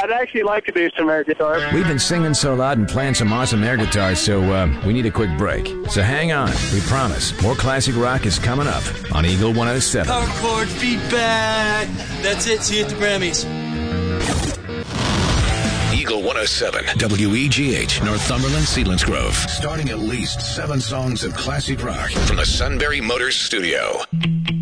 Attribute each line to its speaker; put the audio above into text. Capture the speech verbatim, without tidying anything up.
Speaker 1: I'd actually like to do some air guitar.
Speaker 2: We've been singing so loud and playing some awesome air guitars, so uh, we need a quick break. So hang on. We promise. More classic rock is coming up on Eagle one oh seven.
Speaker 3: Power chord feedback. That's it. See you at the Grammys.
Speaker 4: Eagle one oh seven, W E G H, Northumberland, Selinsgrove. Starting at least seven songs of classic rock from the Sunbury Motors Studio.